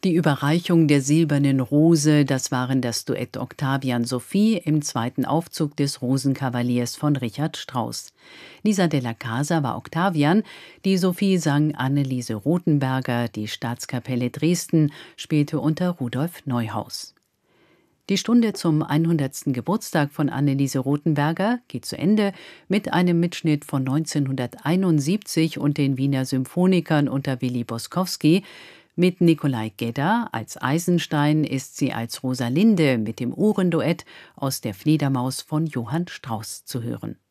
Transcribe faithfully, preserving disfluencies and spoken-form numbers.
Die Überreichung der Silbernen Rose, das waren das Duett Octavian Sophie im zweiten Aufzug des Rosenkavaliers von Richard Strauss. Lisa della Casa war Octavian, die Sophie sang Anneliese Rothenberger, die Staatskapelle Dresden spielte unter Rudolf Neuhaus. Die Stunde zum hundertsten Geburtstag von Anneliese Rothenberger geht zu Ende mit einem Mitschnitt von neunzehnhunderteinundsiebzig und den Wiener Symphonikern unter Willy Boskowski. Mit Nikolai Gedda als Eisenstein ist sie als Rosalinde mit dem Uhrenduett aus Der Fledermaus von Johann Strauss zu hören.